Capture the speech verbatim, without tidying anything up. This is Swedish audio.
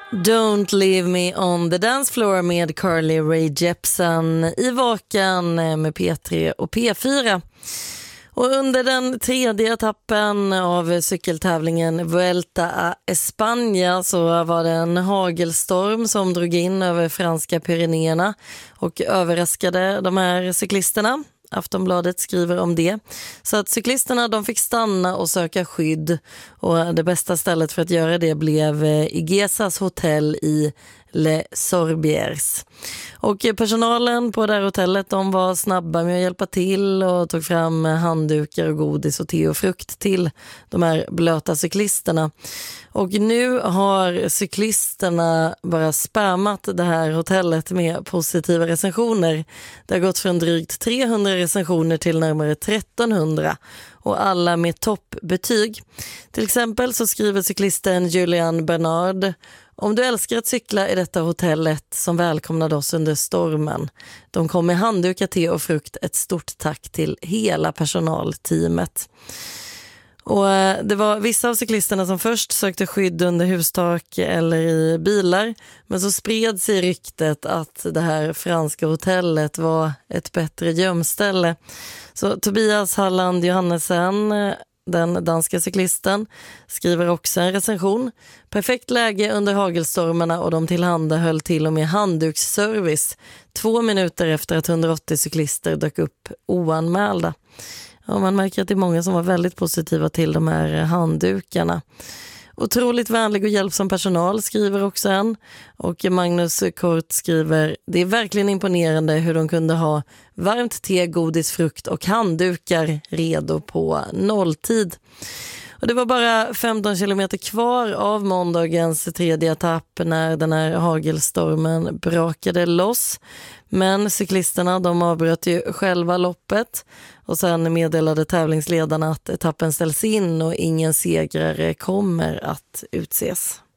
Don't leave me on the dance floor med Carly Rae Jepsen i Vaken med P tre och P fyra. Och under den tredje etappen av cykeltävlingen Vuelta a España så var det en hagelstorm som drog in över franska Pyrenéerna och överraskade de här cyklisterna. Aftonbladet skriver om det. Så att cyklisterna de fick stanna och söka skydd, och det bästa stället för att göra det blev Igesas hotell i Les Sorbiers. Och personalen på det här hotellet de var snabba med att hjälpa till och tog fram handdukar och godis och te och frukt till de här blöta cyklisterna. Och nu har cyklisterna bara spammat det här hotellet med positiva recensioner. Det har gått från drygt trehundra recensioner till närmare trettonhundra, och alla med toppbetyg. Till exempel så skriver cyklisten Julian Bernard: om du älskar att cykla i detta hotellet som välkomnade oss under stormen. De kom med handdukar, te och frukt. Ett stort tack till hela personalteamet. Och det var vissa av cyklisterna som först sökte skydd under hustak eller i bilar, men så spred sig ryktet att det här franska hotellet var ett bättre gömställe. Så Tobias Halland Johannesen, den danska cyklisten, skriver också en recension. Perfekt läge under hagelstormarna, och de tillhandahöll till och med handduksservice två minuter efter att hundraåttio cyklister dök upp oanmälda. Ja, man märker att det är många som var väldigt positiva till de här handdukarna. Otroligt vänlig och hjälpsam personal, skriver också en. Och Magnus Kort skriver: det är verkligen imponerande hur de kunde ha varmt te, godis, frukt och handdukar redo på nolltid. Och det var bara femton kilometer kvar av måndagens tredje etapp när den här hagelstormen brakade loss. Men cyklisterna de avbröt ju själva loppet, och sen meddelade tävlingsledarna att etappen ställs in och ingen segrare kommer att utses.